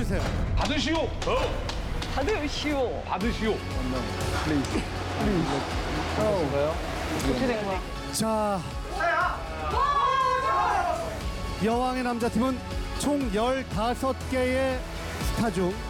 받으세요. 받으시오. 받으시오. 받으시오. 어떻게 된 거야? 자, 여왕의 남자팀은 총 15개의 스타 중